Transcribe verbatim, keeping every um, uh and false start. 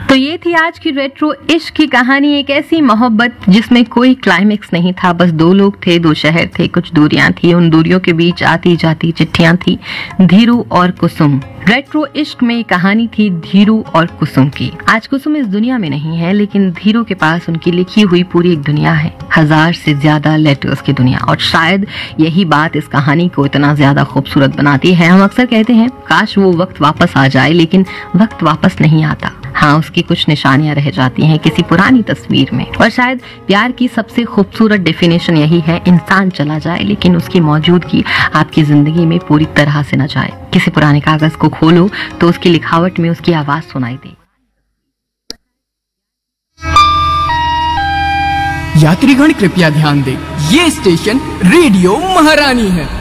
तो ये थी आज की रेट्रो इश्क की कहानी, एक ऐसी मोहब्बत जिसमें कोई क्लाइमेक्स नहीं था, बस दो लोग थे, दो शहर थे, कुछ दूरियां थी, उन दूरियों के बीच आती जाती चिट्ठियां थी, धीरू और कुसुम। रेट्रो इश्क में कहानी थी धीरू और कुसुम की। आज कुसुम इस दुनिया में नहीं है, लेकिन धीरू के पास उनकी लिखी हुई पूरी एक दुनिया है, हजार से ज्यादा लेटर्स की दुनिया। और शायद यही बात इस कहानी को इतना ज्यादा खूबसूरत बनाती है। हम अक्सर कहते हैं काश वो वक्त वापस आ जाए, लेकिन वक्त वापस नहीं आता। हाँ, उसकी कुछ निशानियां रह जाती हैं किसी पुरानी तस्वीर में। और शायद प्यार की सबसे खूबसूरत डेफिनेशन यही है, इंसान चला जाए लेकिन उसकी मौजूदगी आपकी जिंदगी में पूरी तरह से न जाए। किसी पुराने कागज को खोलो तो उसकी लिखावट में उसकी आवाज सुनाई दे। यात्रीगण कृपया ध्यान दें, ये स्टेशन रेडियो महारानी है।